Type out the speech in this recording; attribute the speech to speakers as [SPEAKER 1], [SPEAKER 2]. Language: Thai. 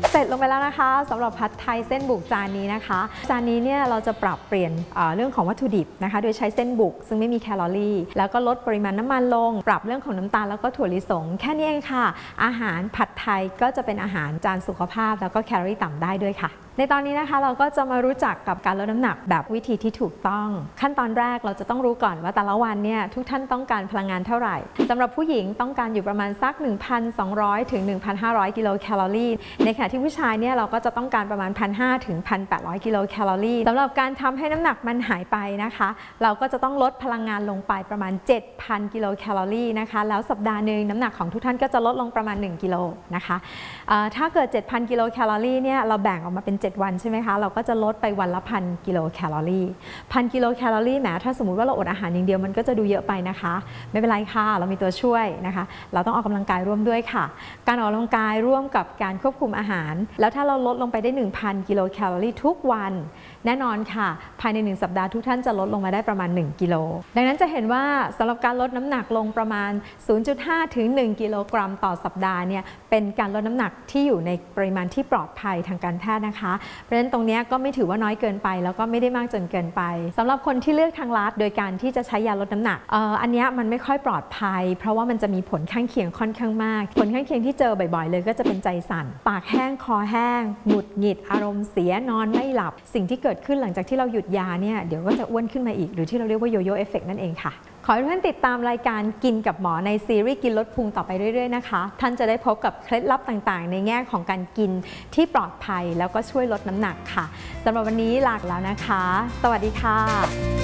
[SPEAKER 1] เสร็จลงไปแล้วนะคะสำหรับผัดไทยเส้นบุกจานนี้นะคะจานนี้เนี่ยเราจะปรับเปลี่ยนเรื่องของวัตถุดิบนะคะโดยใช้เส้นบุกซึ่งไม่มีแคลอรี่แล้วก็ลดปริมาณน้ำมันลงปรับเรื่องของน้ำตาลแล้วก็ถั่วลิสงแค่นี้เองค่ะอาหารผัดไทยก็จะเป็นอาหารจานสุขภาพแล้วก็แคลอรี่ต่ำได้ด้วยค่ะในตอนนี้นะคะเราก็จะมารู้จักกับการลดน้ำหนักแบบวิธีที่ถูกต้องขั้นตอนแรกเราจะต้องรู้ก่อนว่าแต่ละวันเนี่ยทุกท่านต้องการพลังงานเท่าไหร่สำหรับผู้หญิงต้องการอยู่ประมาณสัก 1,200 ถึง 1,500 กิโลแคลอรี่ในขณะที่ผู้ชายเนี่ยเราก็จะต้องการประมาณ 1,500 ถึง 1,800 กิโลแคลอรี่สำหรับการทำให้น้ำหนักมันหายไปนะคะเราก็จะต้องลดพลังงานลงไปประมาณ 7,000 กิโลแคลอรี่นะคะแล้วสัปดาห์หนึ่งน้ำหนักของทุกท่านก็จะลดลงประมาณ1กิโลนะคะถ้าเกิด 7,000 กิโลแคลอรี่เนี่ยเราแบ่งออกมาเป็น7วันใช่ไหมคะเราก็จะลดไปวันละ 1,000 กิโลแคลอรี่ 1,000 กิโลแคลอรี่แหมถ้าสมมุติว่าเราอดอาหารอย่างเดียวมันก็จะดูเยอะไปนะคะไม่เป็นไรค่ะเรามีตัวช่วยนะคะเราต้องออกกำลังกายร่วมด้วยค่ะการออกกำลังกายร่วมกับการควบคุมอาหารแล้วถ้าเราลดลงไปได้ 1,000 กิโลแคลอรี่ทุกวันแน่นอนค่ะภายใน1สัปดาห์ทุกท่านจะลดลงมาได้ประมาณ1กิโลดังนั้นจะเห็นว่าสำหรับการลดน้ำหนักลงประมาณ 0.5 ถึง 1 กิโลกรัมต่อสัปดาห์เนี่ยเป็นการลดน้ำหนักที่อยู่ในปริมาณที่ปลอดภัยทางการแพทย์นะคะเพราะฉะนั้นตรงนี้ก็ไม่ถือว่าน้อยเกินไปแล้วก็ไม่ได้มากจนเกินไปสำหรับคนที่เลือกทางลัดโดยการที่จะใช้ยาลดน้ำหนักอันนี้มันไม่ค่อยปลอดภัยเพราะว่ามันจะมีผลข้างเคียงค่อนข้างมากผลข้างเคียงที่เจอบ่อยๆเลยก็จะเป็นใจสั่นปากแห้งคอแห้งหงุดหงิดอารมณ์เสียนอนไม่หลับสิ่งที่เกิดขึ้นหลังจากที่เราหยุดยาเนี่ยเดี๋ยวก็จะอ้วนขึ้นมาอีกหรือที่เราเรียกว่าโยโย่เอฟเฟกต์นั่นเองค่ะขอให้ทุกท่านติดตามรายการกินกับหมอในซีรีส์กินลดพุงต่อไปเรื่อยๆนะคะท่านจะได้พบกับเคล็ดลับต่างๆในแง่ของการกินที่ปลอดภัยแล้วก็ช่วยลดน้ำหนักค่ะสำหรับวันนี้ลาแล้วนะคะสวัสดีค่ะ